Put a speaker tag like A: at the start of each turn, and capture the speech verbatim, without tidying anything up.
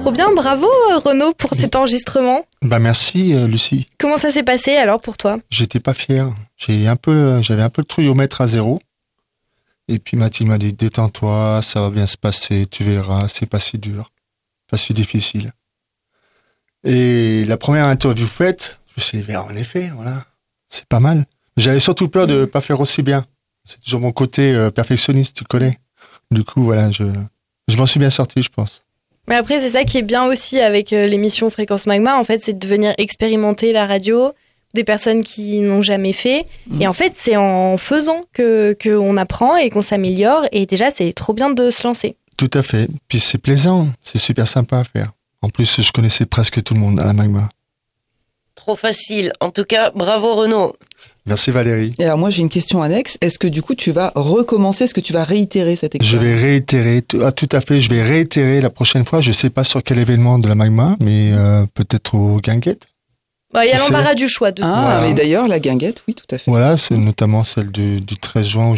A: trop bien, bravo Renaud pour cet enregistrement.
B: Bah merci euh, Lucie.
A: Comment ça s'est passé alors pour toi?
B: J'étais pas fier. J'ai un peu, j'avais un peu le trouillomètre à zéro. Et puis Mathilde m'a dit détends-toi, ça va bien se passer, tu verras, c'est pas si dur, pas si difficile. Et la première interview faite, je me suis dit en effet, voilà, c'est pas mal. J'avais surtout peur de pas faire aussi bien. C'est toujours mon côté euh, perfectionniste, tu connais. Du coup, voilà, je, je m'en suis bien sorti, je pense.
A: Mais après, c'est ça qui est bien aussi avec euh, l'émission Fréquence Magma, en fait, c'est de venir expérimenter la radio, des personnes qui n'ont jamais fait. Mmh. Et en fait, c'est en faisant que qu'on apprend et qu'on s'améliore. Et déjà, c'est trop bien de se lancer.
B: Tout à fait. Puis c'est plaisant, c'est super sympa à faire. En plus, je connaissais presque tout le monde à la Magma.
C: Trop facile. En tout cas, bravo Renaud.
B: Merci Valérie.
D: Et alors moi j'ai une question annexe. Est-ce que du coup tu vas recommencer? Est-ce que tu vas réitérer cette expérience?
B: Je vais réitérer. Ah, tout à fait. Je vais réitérer la prochaine fois. Je sais pas sur quel événement de la Magma, mais euh, peut-être au Guinguette.
A: Bah, il y a l'embarras du choix. De
D: ah,
B: voilà.
D: Mais d'ailleurs la Guinguette, oui, tout à fait.
B: Voilà, c'est notamment celle du, du treize juin.